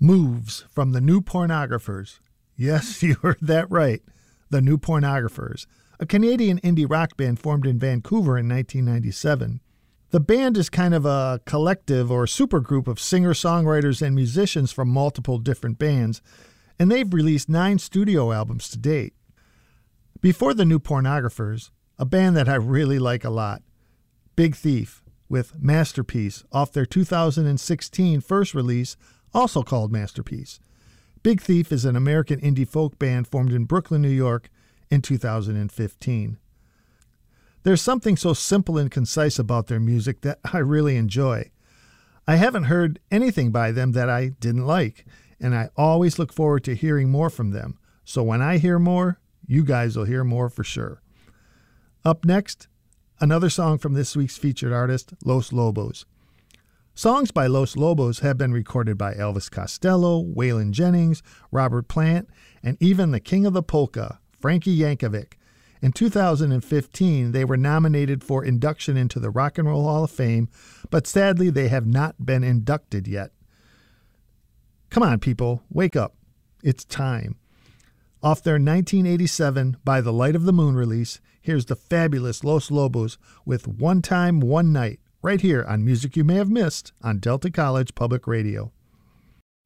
Moves from the New Pornographers. Yes, you heard that right. The New Pornographers, a Canadian indie rock band formed in Vancouver in 1997. The band is kind of a collective or supergroup of singer-songwriters and musicians from multiple different bands, and they've released 9 studio albums to date. Before the New Pornographers, a band that I really like a lot, Big Thief, with Masterpiece off their 2016 first release, also called Masterpiece. Big Thief is an American indie folk band formed in Brooklyn, New York in 2015. There's something so simple and concise about their music that I really enjoy. I haven't heard anything by them that I didn't like, and I always look forward to hearing more from them. So when I hear more, you guys will hear more for sure. Up next, another song from this week's featured artist, Los Lobos. Songs by Los Lobos have been recorded by Elvis Costello, Waylon Jennings, Robert Plant, and even the king of the polka, Frankie Yankovic. In 2015, they were nominated for induction into the Rock and Roll Hall of Fame, but sadly they have not been inducted yet. Come on, people, wake up. It's time. Off their 1987 By the Light of the Moon release, here's the fabulous Los Lobos with One Time, One Night, right here on Music You May Have Missed on Delta College Public Radio.